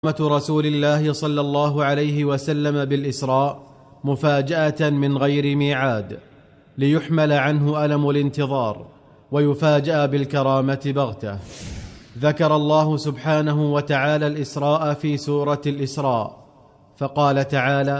رسول الله صلى الله عليه وسلم بالإسراء مفاجأة من غير ميعاد، ليحمل عنه ألم الانتظار ويفاجأ بالكرامة بغتة. ذكر الله سبحانه وتعالى الإسراء في سورة الإسراء، فقال تعالى: